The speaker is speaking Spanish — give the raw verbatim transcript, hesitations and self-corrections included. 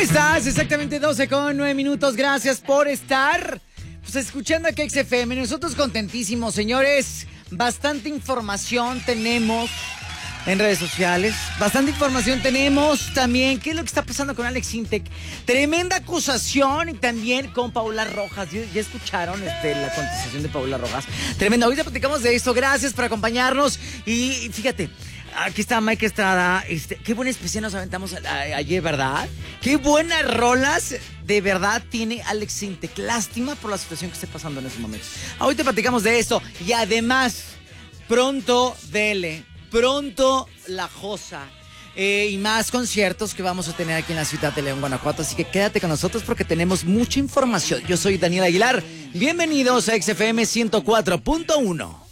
estás? Exactamente doce con nueve minutos. Gracias por estar pues, escuchando aquí X F M. Nosotros contentísimos, señores. Bastante información tenemos en redes sociales. Bastante información tenemos también. ¿Qué es lo que está pasando con Alex Intec? Tremenda acusación. Y también con Paola Rojas. ¿Ya, ya escucharon este, la contestación de Paola Rojas? Tremenda. Ahorita platicamos de esto. Gracias por acompañarnos. Y fíjate, aquí está Mike Estrada. Este, qué buena especial nos aventamos a, a, ayer, ¿verdad? Qué buenas rolas de verdad tiene Alex Intec. Lástima por la situación que esté pasando en ese momento. Ahorita platicamos de esto. Y además, pronto Dele, pronto La Josa. Eh, y más conciertos que vamos a tener aquí en la ciudad de León, Guanajuato. Así que quédate con nosotros porque tenemos mucha información. Yo soy Daniel Aguilar. Bienvenidos a X F M ciento cuatro punto uno.